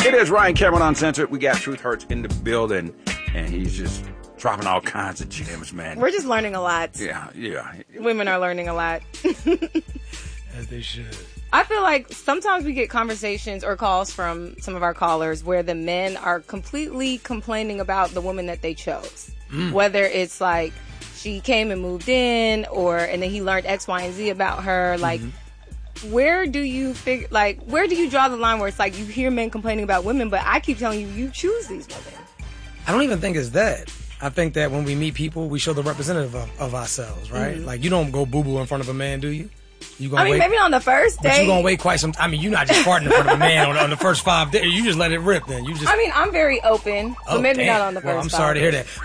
It is Ryan Cameron Uncensored. We got Truth Hurts in the building, and he's just dropping all kinds of gems, man. We're just learning a lot. Yeah. Women are learning a lot. As they should. I feel like sometimes we get conversations or calls from some of our callers where the men are completely complaining about the woman that they chose. Whether it's like she came and moved in, and then he learned X, Y, and Z about her. Like, where do you draw the line where it's like you hear men complaining about women, but I keep telling you choose these women? I don't even think it's that. I think that when we meet people, we show the representative of ourselves, right? Like, you don't go boo-boo in front of a man, do you? Maybe on the first date. But you're going to wait quite some time. I mean, you're not just farting in front of a man on the first 5 days. You just let it rip then. I'm very open, but maybe not on the first I'm sorry to hear that.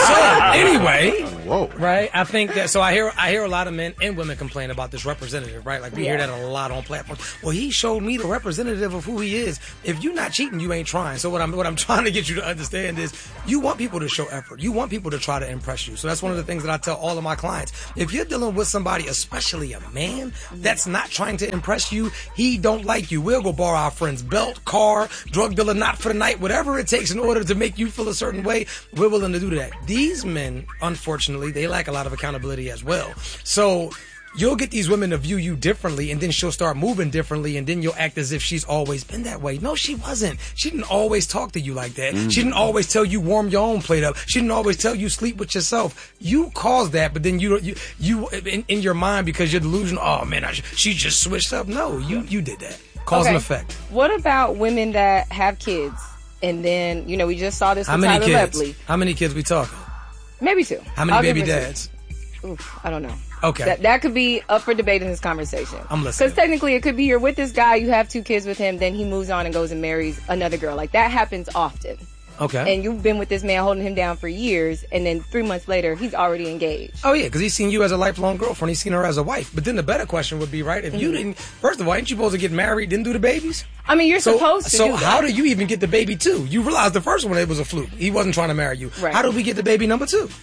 So, anyway, right? I think that, so I hear a lot of men and women complain about this representative, right? Like, we hear that a lot on platforms. Well, he showed me the representative of who he is. If you're not cheating, you ain't trying. So what I'm trying to get you to understand is you want people to show effort. You want people to try to impress you. So that's one of the things that I tell all of my clients. If you're dealing with somebody, especially a man, that's not trying to impress you, he don't like you. We'll go borrow our friend's belt, car, drug dealer, not for the night, whatever it takes in order to make you feel a certain way, we're willing to do that. These men, unfortunately, they lack a lot of accountability as well. So you'll get these women to view you differently, and then she'll start moving differently, and then you'll act as if she's always been that way. No, she wasn't. She didn't always talk to you like that. She didn't always tell you warm your own plate up. She didn't always tell you sleep with yourself. You caused that, but then you in your mind, because you're delusional, oh man, she just switched up. No, you did that. Cause and effect. What about women that have kids, and then, we just saw this with Tyler Lepley. How many kids we talking? Maybe 2. How many baby dads? Oof, I don't know. Okay. That could be up for debate in this conversation. I'm listening. Because technically it could be you're with this guy, you have 2 kids with him, then he moves on and goes and marries another girl. Like, that happens often. Okay. And you've been with this man holding him down for years, and then 3 months later, he's already engaged. Oh, yeah, because he's seen you as a lifelong girlfriend. He's seen her as a wife. But then the better question would be, right, if you didn't, first of all, ain't you supposed to get married, then do the babies? I mean, you're supposed to do that. So how do you even get the baby 2? You realize the first one, it was a fluke. He wasn't trying to marry you. Right. How did we get the baby number 2?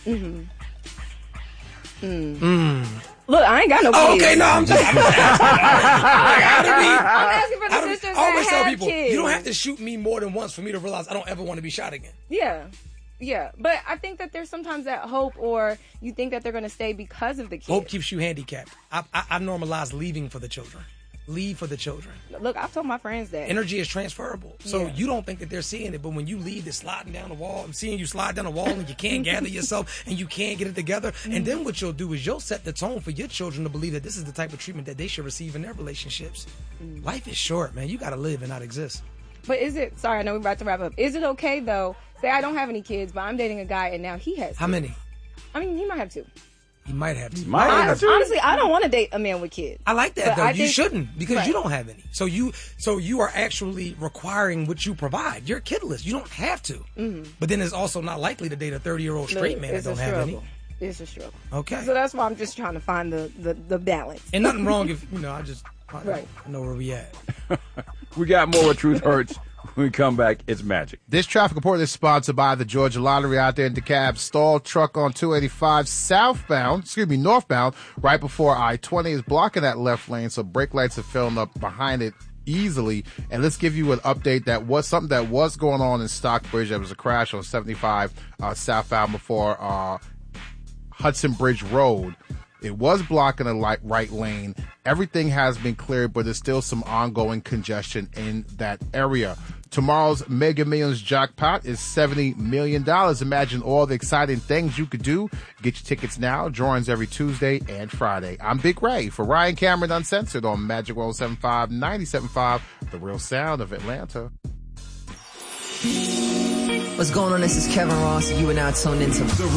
Look, I ain't got no kids. Oh, okay, no, I'm asking for the sisters I always that tell have people, kids. you don't have to shoot me more than once for me to realize I don't ever want to be shot again. Yeah. But I think that there's sometimes that hope, or you think that they're going to stay because of the kids. Hope keeps you handicapped. I've normalized leaving for the children. Leave for the children. Look, I've told my friends that. Energy is transferable. So you don't think that they're seeing it, but when you leave, they're sliding down the wall. I'm seeing you slide down the wall and you can't gather yourself and you can't get it together. And then what you'll do is you'll set the tone for your children to believe that this is the type of treatment that they should receive in their relationships. Life is short, man. You got to live and not exist. But sorry, I know we're about to wrap up. Is it okay, though, say I don't have any kids, but I'm dating a guy and now he has 2. How many? I mean, he might have 2. He might have 2. Honestly, I don't want to date a man with kids. I like that, though. You shouldn't, because you don't have any. So you are actually requiring what you provide. You're kidless. You don't have to. But then it's also not likely to date a 30-year-old straight man that don't have any. It's a struggle. Okay. So that's why I'm just trying to find the balance. And nothing wrong if, I know where we at. We got more with Truth Hurts. When we come back, it's magic. This traffic report is sponsored by the Georgia Lottery out there in DeKalb. Stalled truck on 285 northbound, right before I-20 is blocking that left lane, so brake lights are filling up behind it easily. And let's give you an update that was something that was going on in Stockbridge. There was a crash on 75 southbound before Hudson Bridge Road. It was blocking the right lane. Everything has been cleared, but there's still some ongoing congestion in that area. Tomorrow's Mega Millions jackpot is $70 million. Imagine all the exciting things you could do. Get your tickets now. Drawings every Tuesday and Friday. I'm Big Ray for Ryan Cameron Uncensored on Magic 107.5, 97.5, the real sound of Atlanta. What's going on? This is Kevin Ross. You are now tuned into